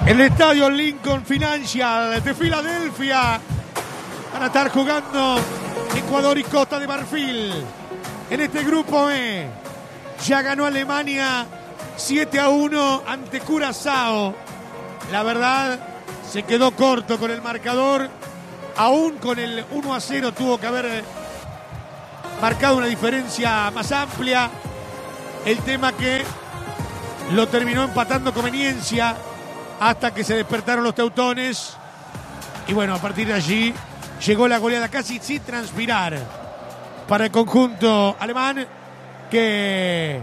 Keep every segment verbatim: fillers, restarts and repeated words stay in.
El estadio Lincoln Financial de Filadelfia. Van a estar jugando Ecuador y Costa de Marfil. En este grupo E, ya ganó Alemania siete a uno ante Curazao. La verdad, se quedó corto con el marcador. Aún con el uno a cero tuvo que haber marcado una diferencia más amplia. El tema que lo terminó empatando Conveniencia hasta que se despertaron los teutones. Y bueno, a partir de allí llegó la goleada casi sin transpirar para el conjunto alemán, que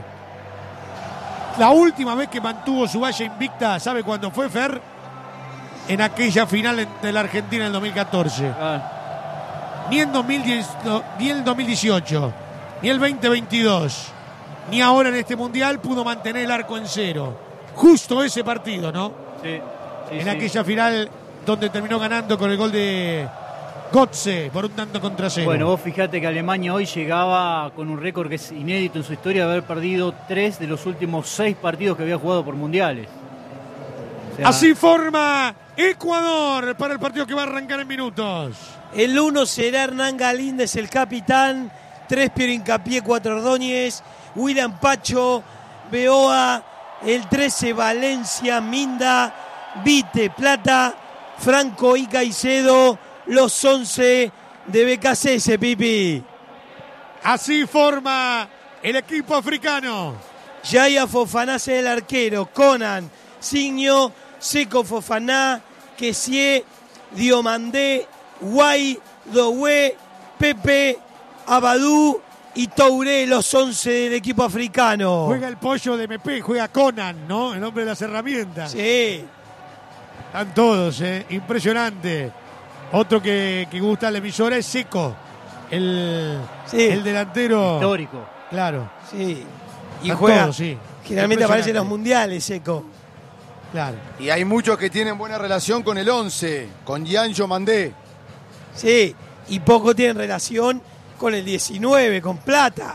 la última vez que mantuvo su valla invicta, ¿sabe cuándo fue, Fer? En aquella final de la Argentina en el dos mil catorce. Ah. Ni en dos mil diez, no, ni en el dos mil dieciocho, ni el veinte veintidós, ni ahora en este Mundial pudo mantener el arco en cero. Justo ese partido, ¿no? Sí. sí en sí. aquella final donde terminó ganando con el gol de Götze por un tanto contra cero. Bueno, vos fijate que Alemania hoy llegaba con un récord que es inédito en su historia, de haber perdido tres de los últimos seis partidos que había jugado por mundiales. O sea, así forma Ecuador para el partido que va a arrancar en minutos. El uno será Hernán Galíndez, el capitán. Tres Piero Hincapié, cuatro Ordóñez, William Pacho, Beoa. El trece Valencia, Minda, Vite, Plata, Franco y Caicedo. Los once de B K C S, Pipi. Así forma el equipo africano. Yaya Fofaná es el arquero. Conan, Signo, Seco Fofaná, Kessie, Diomandé, Guay, Doué, Pepe, Abadú y Touré, los once del equipo africano. Juega el pollo de M P, juega Conan, ¿no? El hombre de las herramientas. Sí. Están todos, ¿eh? Impresionante. Otro que, que gusta la emisora es Seco, el, sí. el delantero. Histórico. Claro. Sí. Y Están juega. Todos, sí. Generalmente aparece en los mundiales, Seco. Claro. Y hay muchos que tienen buena relación con el once, con Gianjo Mandé. Sí, y poco tienen relación con el diecinueve, con Plata.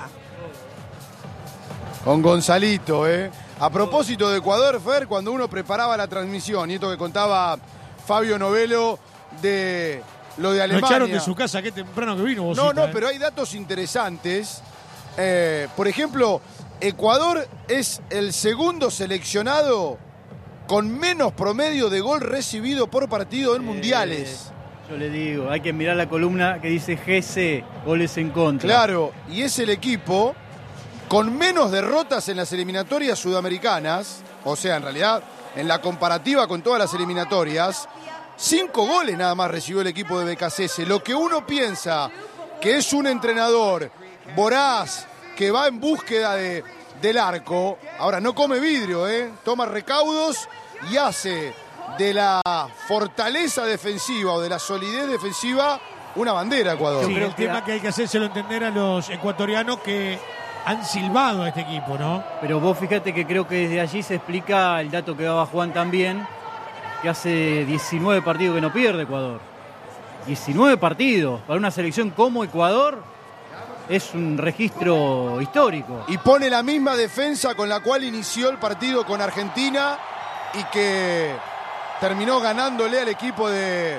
Con Gonzalito, ¿eh? A propósito de Ecuador, Fer, cuando uno preparaba la transmisión, y esto que contaba Fabio Novelo de lo de Alemania. Lo echaron de su casa, qué temprano que vino, Bocita, No, no, ¿eh? pero hay datos interesantes. Eh, por ejemplo, Ecuador es el segundo seleccionado con menos promedio de gol recibido por partido en eh, mundiales. Yo le digo, hay que mirar la columna que dice G C, goles en contra. Claro, y es el equipo con menos derrotas en las eliminatorias sudamericanas, o sea, en realidad, en la comparativa con todas las eliminatorias, cinco goles nada más recibió el equipo de B K C S. Lo que uno piensa que es un entrenador voraz, que va en búsqueda de, del arco, ahora no come vidrio, ¿eh? Toma recaudos y hace de la fortaleza defensiva o de la solidez defensiva una bandera, Ecuador. Sí, el tema que hay que hacérselo entender a los ecuatorianos que han silbado a este equipo, ¿no? Pero vos fíjate que creo que desde allí se explica el dato que daba Juan también, que hace diecinueve partidos que no pierde Ecuador. diecinueve partidos para una selección como Ecuador es un registro histórico. Y pone la misma defensa con la cual inició el partido con Argentina y que terminó ganándole al equipo de,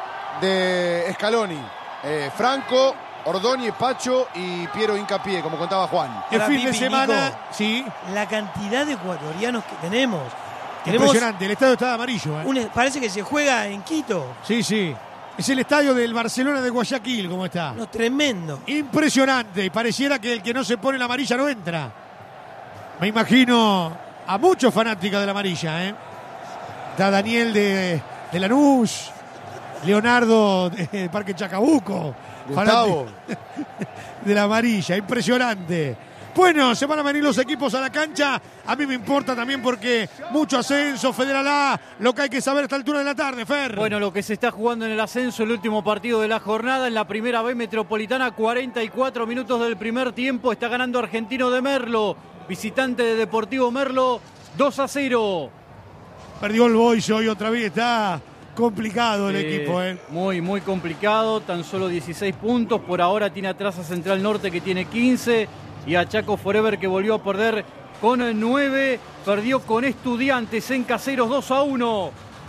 de Scaloni. Eh, Franco, Ordóñez, Pacho y Piero Hincapié, como contaba Juan. El fin Pipi, de semana, Nico, sí. La cantidad de ecuatorianos que tenemos. tenemos Impresionante, el estadio está de amarillo. ¿eh? un, parece que se juega en Quito. Sí, sí. Es el estadio del Barcelona de Guayaquil, ¿cómo está? No, tremendo. Impresionante. Y pareciera que el que no se pone la amarilla no entra. Me imagino a muchos fanáticos de la amarilla, ¿eh? Está Daniel de, de Lanús, Leonardo del Parque Chacabuco. Gustavo. De la amarilla, impresionante. Bueno, se van a venir los equipos a la cancha. A mí me importa también porque mucho ascenso, Federal A, lo que hay que saber a esta altura de la tarde, Fer. Bueno, lo que se está jugando en el ascenso, el último partido de la jornada, en la primera B Metropolitana, cuarenta y cuatro minutos del primer tiempo, está ganando Argentino de Merlo, visitante de Deportivo Merlo, dos a cero. Perdió el Boys hoy otra vez, está complicado el Eh, equipo, ¿eh? Muy, muy complicado, tan solo dieciséis puntos, por ahora tiene atrás a Central Norte que tiene quince, y a Chaco Forever que volvió a perder con nueve, perdió con Estudiantes en Caseros dos a uno.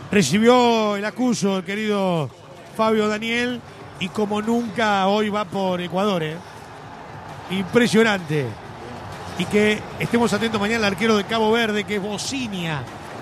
Recibió el acuso el querido Fabio Daniel y como nunca hoy va por Ecuador. ¿eh? Impresionante. Y que estemos atentos mañana al arquero de Cabo Verde, que es Bocinia.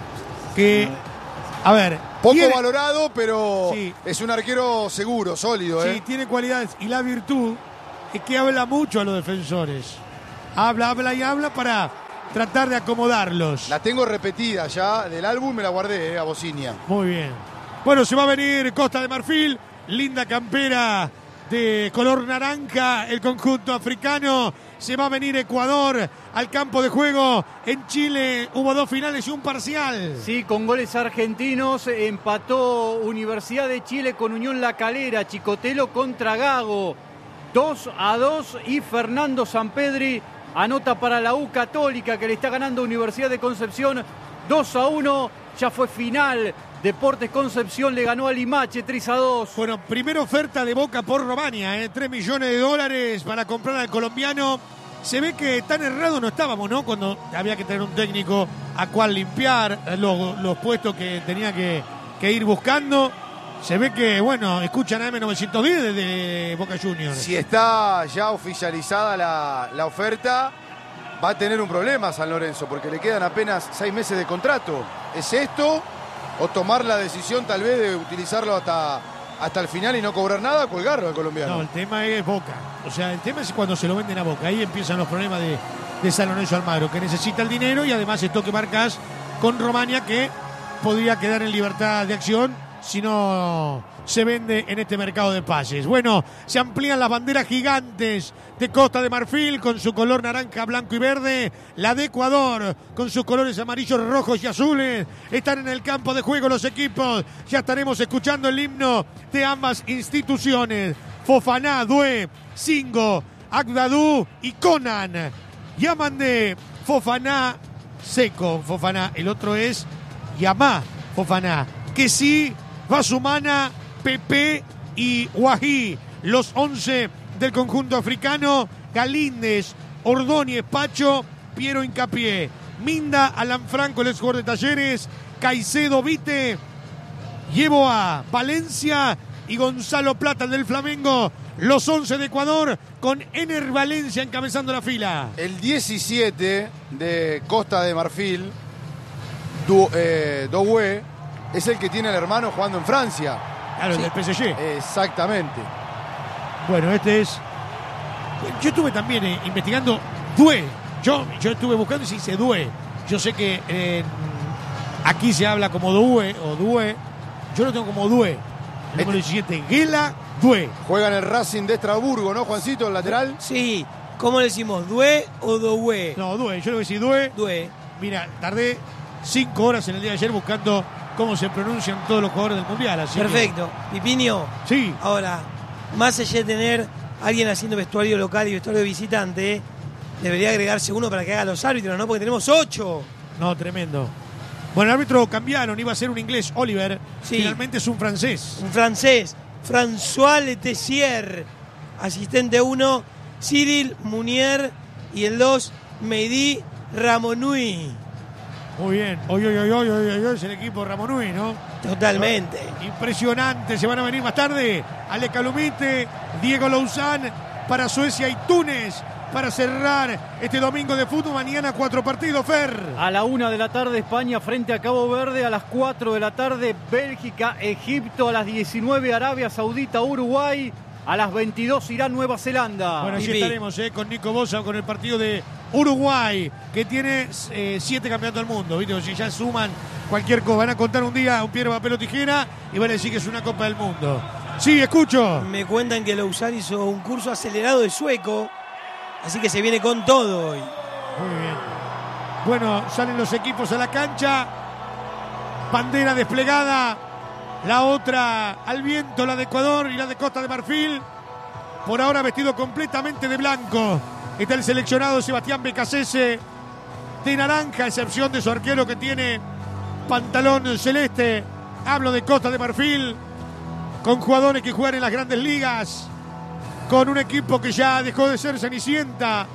Que, a ver... Poco tiene, valorado, pero sí, es un arquero seguro, sólido. Sí, ¿eh? tiene cualidades. Y la virtud es que habla mucho a los defensores. Habla, habla y habla para tratar de acomodarlos. La tengo repetida ya del álbum, me la guardé eh, a Bocinia. Muy bien. Bueno, se va a venir Costa de Marfil. Linda campera de color naranja, el conjunto africano. Se va a venir Ecuador al campo de juego. En Chile hubo dos finales y un parcial. Sí, con goles argentinos. Empató Universidad de Chile con Unión La Calera. Chicotelo contra Gago. dos a dos. Y Fernando Sampedri anota para la U Católica, que le está ganando Universidad de Concepción dos a uno. Ya fue final. Deportes Concepción le ganó a Limache tres a dos. Bueno, primera oferta de Boca por Romania, ¿eh? tres millones de dólares para comprar al colombiano. Se ve que tan errado no estábamos, ¿no? Cuando había que tener un técnico a cual limpiar los, los puestos que tenía que, que ir buscando. Se ve que, bueno, escuchan a M novecientos diez desde Boca Juniors. Si está ya oficializada la, la oferta, va a tener un problema San Lorenzo, porque le quedan apenas seis meses de contrato. ¿Es esto? ¿O tomar la decisión tal vez de utilizarlo hasta, hasta el final y no cobrar nada? Colgarlo al colombiano. No, el tema es Boca. O sea, el tema es cuando se lo venden a Boca. Ahí empiezan los problemas de, de San Lorenzo Almagro, que necesita el dinero y además esto que marcas con Romania, que podría quedar en libertad de acción si no se vende en este mercado de pases. Bueno, se amplían las banderas gigantes de Costa de Marfil con su color naranja, blanco y verde. La de Ecuador con sus colores amarillos, rojos y azules. Están en el campo de juego los equipos. Ya estaremos escuchando el himno de ambas instituciones. Fofaná, Due, Singo, Agdadú y Conan. Llaman de Fofaná, Seco Fofaná. El otro es Yamá Fofaná. Que sí, Basumana, Pepe y Guají. Los once del conjunto africano: Galíndez, Ordóñez, Pacho, Piero Hincapié, Minda, Alan Franco, el ex jugador de Talleres, Caicedo, Vite, Yeboa, Valencia y Gonzalo Plata, el del Flamengo. Los once de Ecuador con Ener Valencia encabezando la fila. El diecisiete de Costa de Marfil, du, eh, Doué, es el que tiene al hermano jugando en Francia. Claro, el Sí, del P S G. Exactamente. Bueno, este es... Yo estuve también eh, investigando Due. Yo, yo estuve buscando y se dice Due. Yo sé que eh, aquí se habla como Due o Due. Yo lo tengo como Due. El número diecisiete, Gela Due. Juega en el Racing de Estrasburgo, ¿no, Juancito, el lateral? Sí, ¿cómo le decimos? ¿Due o Doué? No, Due. Yo le voy a decir Due. Due. Mira, tardé cinco horas en el día de ayer buscando cómo se pronuncian todos los jugadores del Mundial. Así Perfecto. Pipiño, que- sí. ahora, más allá de tener alguien haciendo vestuario local y vestuario de visitante, debería agregarse uno para que haga los árbitros, ¿no? Porque tenemos ocho. No, tremendo. Bueno, el árbitro cambiaron. Iba a ser un inglés, Oliver. Sí. Finalmente es un francés. Un francés, François Letessier. Asistente uno, Cyril Munier. Y el dos, Mehdi Ramonui. Muy bien. Hoy, hoy, hoy, hoy, hoy, hoy, hoy es el equipo Ramonui, ¿no? Totalmente. Impresionante. Se van a venir más tarde Ale Calumite, Diego Louzán para Suecia y Túnez para cerrar este domingo de fútbol. Mañana cuatro partidos, Fer. A la una de la tarde España frente a Cabo Verde. A las cuatro de la tarde Bélgica, Egipto. A las diecinueve Arabia Saudita, Uruguay. A las veintidós Irán, Nueva Zelanda. Bueno, allí Pipi. estaremos eh, con Nico Bosa con el partido de Uruguay, que tiene eh, siete campeonatos del mundo. ¿Viste? O si ya suman cualquier cosa, van a contar un día un piedra, papel o tijera y van a decir que es una Copa del Mundo. Sí, escucho. Me cuentan que Louzán hizo un curso acelerado de sueco, así que se viene con todo hoy. Muy bien. Bueno, salen los equipos a la cancha. Bandera desplegada. La otra al viento, la de Ecuador y la de Costa de Marfil. Por ahora vestido completamente de blanco. Está el seleccionado Sebastián Becasese de naranja, a excepción de su arquero que tiene pantalón celeste. Hablo de Costa de Marfil, con jugadores que juegan en las grandes ligas, con un equipo que ya dejó de ser Cenicienta,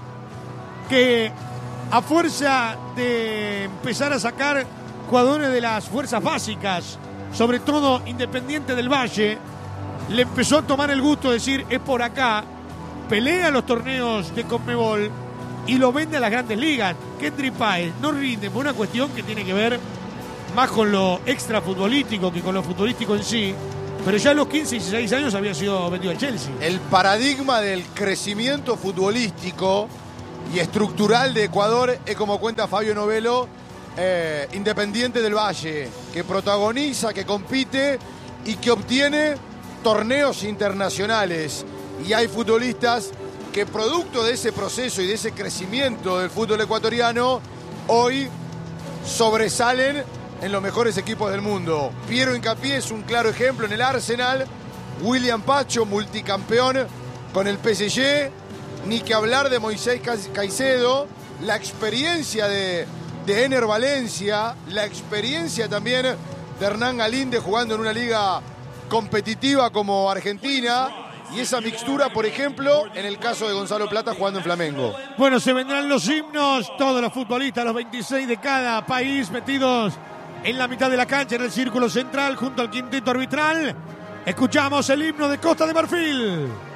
que a fuerza de empezar a sacar jugadores de las fuerzas básicas sobre todo Independiente del Valle, le empezó a tomar el gusto de decir, es por acá, pelea los torneos de Conmebol y lo vende a las grandes ligas. Kendry Páez no rinde por una cuestión que tiene que ver más con lo extrafutbolístico que con lo futbolístico en sí, pero ya a los quince y dieciséis años había sido vendido al Chelsea. El paradigma del crecimiento futbolístico y estructural de Ecuador es, como cuenta Fabio Novello, eh, Independiente del Valle, que protagoniza, que compite y que obtiene torneos internacionales. Y hay futbolistas que, producto de ese proceso y de ese crecimiento del fútbol ecuatoriano, hoy sobresalen en los mejores equipos del mundo. Piero Hincapié es un claro ejemplo en el Arsenal. William Pacho, multicampeón con el P S G. Ni que hablar de Moisés Caicedo. La experiencia de, de Ener Valencia. La experiencia también de Hernán Galíndez jugando en una liga competitiva como Argentina. Y esa mixtura, por ejemplo, en el caso de Gonzalo Plata jugando en Flamengo. Bueno, se vendrán los himnos. Todos los futbolistas, los veintiséis de cada país, metidos en la mitad de la cancha, en el círculo central, junto al quinteto arbitral. Escuchamos el himno de Costa de Marfil.